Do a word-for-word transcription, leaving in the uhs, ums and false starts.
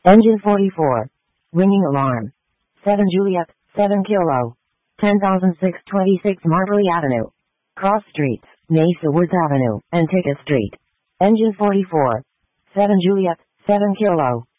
Engine forty-four. Ringing alarm. seven Juliet, seven Kilo. ten thousand six hundred twenty-six Marbury Avenue. Cross Streets, Mesa Woods Avenue, and Ticket Street. Engine forty-four. seven Juliet, seven Kilo.